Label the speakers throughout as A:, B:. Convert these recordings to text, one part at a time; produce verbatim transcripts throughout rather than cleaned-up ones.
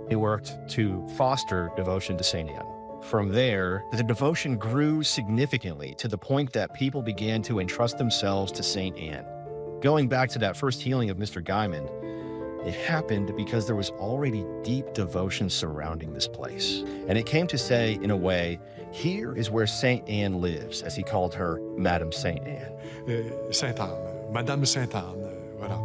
A: He worked to foster devotion to Saint Anne. From there, the devotion grew significantly to the point that people began to entrust themselves to Saint Anne. Going back to that first healing of Mister Guyman, it happened because there was already deep devotion surrounding this place. And it came to say, in a way, here is where Saint Anne lives, as he called her Madame Saint Anne.
B: Euh, Sainte Anne, Madame Sainte Anne, euh, voilà.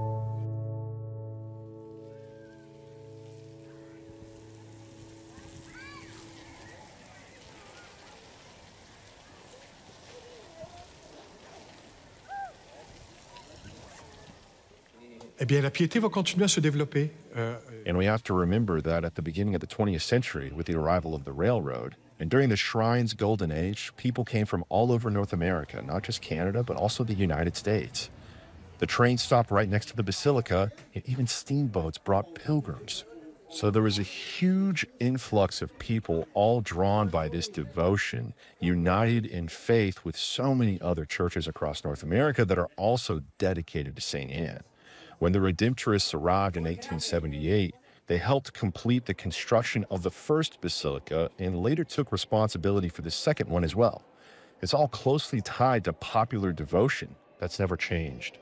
B: Eh bien, la piété va continuer à se développer. Euh,
C: And we have to remember that at the beginning of the twentieth century, with the arrival of the railroad, and during the shrine's golden age, people came from all over North America, not just Canada, but also the United States. The train stopped right next to the basilica, and even steamboats brought pilgrims. So there was a huge influx of people, all drawn by this devotion, united in faith with so many other churches across North America that are also dedicated to Saint Anne. When the Redemptorists arrived in eighteen seventy-eight, they helped complete the construction of the first basilica and later took responsibility for the second one as well. It's all closely tied to popular devotion. That's never changed.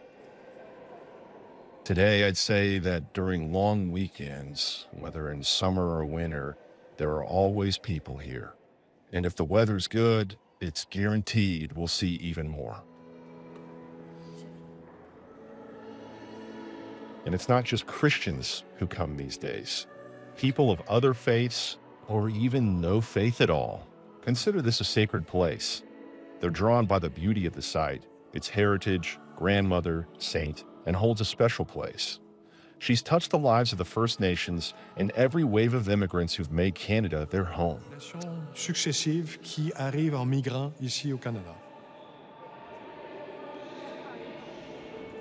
C: Today, I'd say that during long weekends, whether in summer or winter, there are always people here. And if the weather's good, it's guaranteed we'll see even more. And it's not just Christians who come these days. People of other faiths, or even no faith at all, consider this a sacred place. They're drawn by the beauty of the site, its heritage, grandmother, saint, and holds a special place. She's touched the lives of the First Nations and every wave of immigrants who've made Canada their home.
B: Successives qui arrivent en migrant ici au Canada.